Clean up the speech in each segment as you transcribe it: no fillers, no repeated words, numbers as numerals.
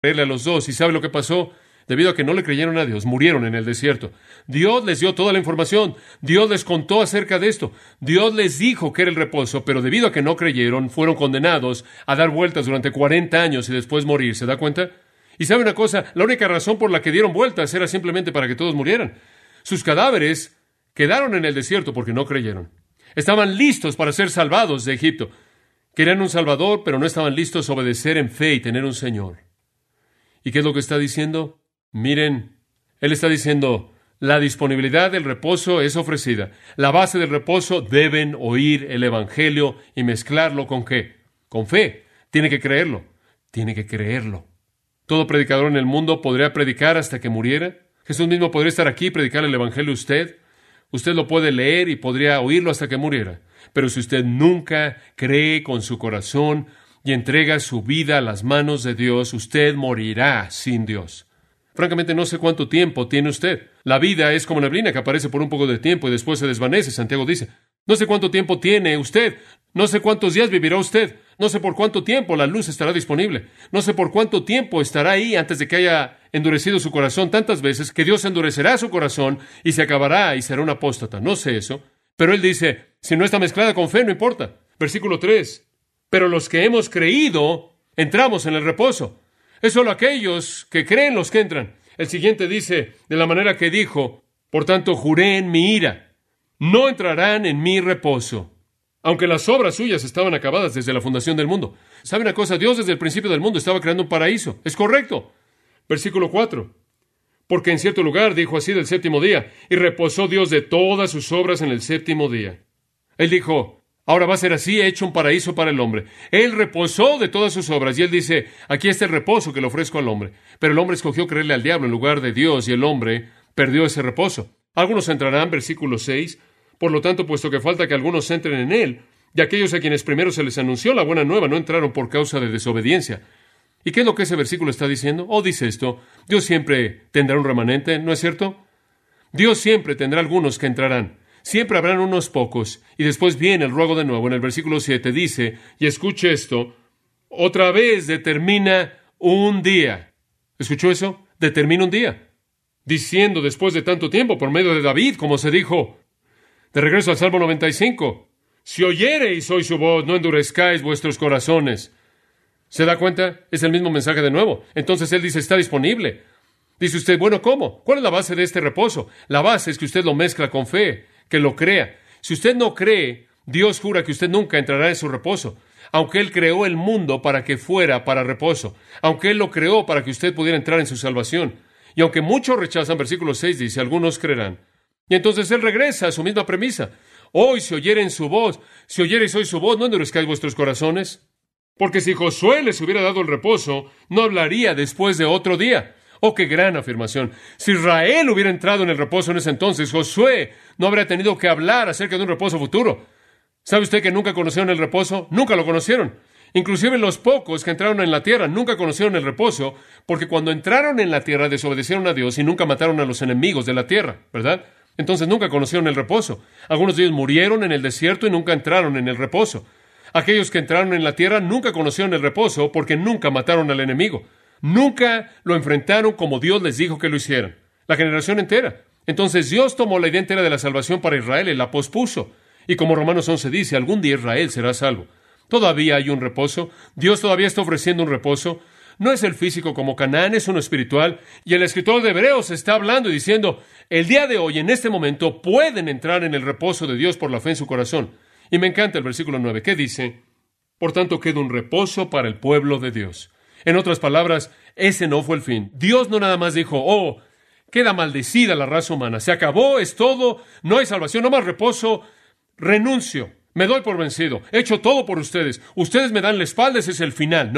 creerle a los dos. ¿Y sabe lo que pasó? Debido a que no le creyeron a Dios, murieron en el desierto. Dios les dio toda la información. Dios les contó acerca de esto. Dios les dijo que era el reposo, pero debido a que no creyeron, fueron condenados a dar vueltas durante 40 años y después morir. ¿Se da cuenta? Y sabe una cosa, la única razón por la que dieron vueltas era simplemente para que todos murieran. Sus cadáveres quedaron en el desierto porque no creyeron. Estaban listos para ser salvados de Egipto. Querían un Salvador, pero no estaban listos a obedecer en fe y tener un Señor. ¿Y qué es lo que está diciendo? Miren, Él está diciendo, la disponibilidad del reposo es ofrecida. La base del reposo, deben oír el Evangelio y mezclarlo ¿con qué? Con fe. Tiene que creerlo. Tiene que creerlo. ¿Todo predicador en el mundo podría predicar hasta que muriera? Jesús mismo podría estar aquí y predicar el Evangelio a usted. Usted lo puede leer y podría oírlo hasta que muriera. Pero si usted nunca cree con su corazón y entrega su vida a las manos de Dios, usted morirá sin Dios. Francamente, no sé cuánto tiempo tiene usted. La vida es como neblina que aparece por un poco de tiempo y después se desvanece, Santiago dice. No sé cuánto tiempo tiene usted. No sé cuántos días vivirá usted. No sé por cuánto tiempo la luz estará disponible. No sé por cuánto tiempo estará ahí antes de que haya endurecido su corazón tantas veces que Dios endurecerá su corazón y se acabará y será un apóstata. No sé eso. Pero Él dice, si no está mezclada con fe, no importa. Versículo 3. Pero los que hemos creído, entramos en el reposo. Es solo aquellos que creen los que entran. El siguiente dice, de la manera que dijo, por tanto juré en mi ira, no entrarán en mi reposo. Aunque las obras suyas estaban acabadas desde la fundación del mundo. ¿Sabe una cosa? Dios desde el principio del mundo estaba creando un paraíso. Es correcto. Versículo 4. Porque en cierto lugar dijo así del séptimo día, y reposó Dios de todas sus obras en el séptimo día. Él dijo, ahora va a ser así, he hecho un paraíso para el hombre. Él reposó de todas sus obras, y Él dice, aquí está el reposo que le ofrezco al hombre. Pero el hombre escogió creerle al diablo en lugar de Dios, y el hombre perdió ese reposo. Algunos entrarán, versículo 6, por lo tanto, puesto que falta que algunos entren en Él, y aquellos a quienes primero se les anunció la buena nueva no entraron por causa de desobediencia. ¿Y qué es lo que ese versículo está diciendo? Dice esto, Dios siempre tendrá un remanente, ¿no es cierto? Dios siempre tendrá algunos que entrarán. Siempre habrán unos pocos. Y después viene el ruego de nuevo. En el versículo 7 dice, y escuche esto, otra vez determina un día. ¿Escuchó eso? Determina un día. Diciendo después de tanto tiempo, por medio de David, como se dijo, de regreso al Salmo 95, si oyereis hoy su voz, no endurezcáis vuestros corazones. ¿Se da cuenta? Es el mismo mensaje de nuevo. Entonces Él dice, está disponible. Dice usted, bueno, ¿cómo? ¿Cuál es la base de este reposo? La base es que usted lo mezcla con fe, que lo crea. Si usted no cree, Dios jura que usted nunca entrará en su reposo. Aunque Él creó el mundo para que fuera para reposo. Aunque Él lo creó para que usted pudiera entrar en su salvación. Y aunque muchos rechazan, versículo 6 dice, algunos creerán. Y entonces Él regresa a su misma premisa. Hoy si oyeren su voz, si oyereis hoy su voz, no endurezcáis vuestros corazones. Porque si Josué les hubiera dado el reposo, no hablaría después de otro día. ¡Oh, qué gran afirmación! Si Israel hubiera entrado en el reposo en ese entonces, Josué no habría tenido que hablar acerca de un reposo futuro. ¿Sabe usted que nunca conocieron el reposo? Nunca lo conocieron. Inclusive los pocos que entraron en la tierra nunca conocieron el reposo, porque cuando entraron en la tierra desobedecieron a Dios y nunca mataron a los enemigos de la tierra, ¿verdad? Entonces nunca conocieron el reposo. Algunos de ellos murieron en el desierto y nunca entraron en el reposo. Aquellos que entraron en la tierra nunca conocieron el reposo porque nunca mataron al enemigo. Nunca lo enfrentaron como Dios les dijo que lo hicieran. La generación entera. Entonces Dios tomó la idea entera de la salvación para Israel y la pospuso. Y como Romanos 11 dice, algún día Israel será salvo. Todavía hay un reposo. Dios todavía está ofreciendo un reposo. No es el físico como Canaán, es uno espiritual. Y el escritor de Hebreos está hablando y diciendo, el día de hoy, en este momento, pueden entrar en el reposo de Dios por la fe en su corazón. Y me encanta el versículo 9. ¿Qué dice? Por tanto, queda un reposo para el pueblo de Dios. En otras palabras, ese no fue el fin. Dios no nada más dijo, queda maldecida la raza humana. Se acabó, es todo, no hay salvación, no más reposo. Renuncio, me doy por vencido. He hecho todo por ustedes. Ustedes me dan la espalda, ese es el final.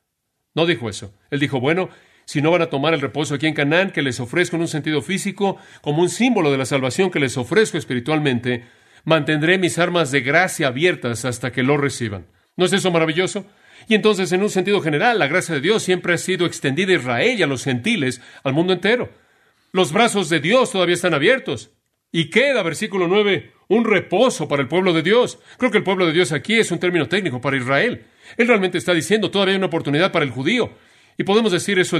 No dijo eso. Él dijo, bueno, si no van a tomar el reposo aquí en Canaán, que les ofrezco en un sentido físico, como un símbolo de la salvación que les ofrezco espiritualmente, mantendré mis armas de gracia abiertas hasta que lo reciban. ¿No es eso maravilloso? Y entonces, en un sentido general, la gracia de Dios siempre ha sido extendida a Israel y a los gentiles, al mundo entero. Los brazos de Dios todavía están abiertos. Y queda, versículo 9, un reposo para el pueblo de Dios. Creo que el pueblo de Dios aquí es un término técnico para Israel. Él realmente está diciendo, todavía hay una oportunidad para el judío. Y podemos decir eso